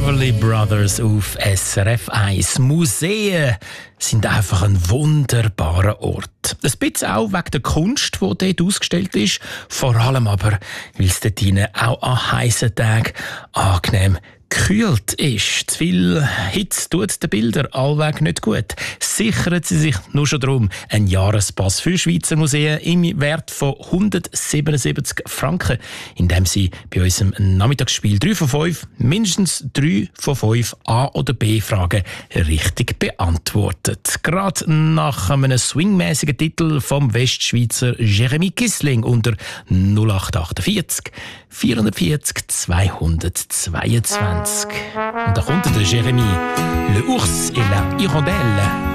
Everly Brothers auf SRF 1. Museen sind einfach ein wunderbarer Ort. Ein bisschen auch wegen der Kunst, die dort ausgestellt ist. Vor allem aber, weil es dort auch an heissen Tagen angenehm gekühlt ist. Zu viel Hitze tut den Bildern allweg nicht gut. Sichern Sie sich nur schon darum einen Jahrespass für Schweizer Museen im Wert von 177 Franken, indem Sie bei unserem Nachmittagsspiel 3 von 5 mindestens 3 von 5 A- oder B-Fragen richtig beantwortet. Gerade nach einem swingmäßigen Titel vom Westschweizer Jeremy Kissling unter 0848 440 222. Und da kommt der Jeremy, le ours et la hirondelle.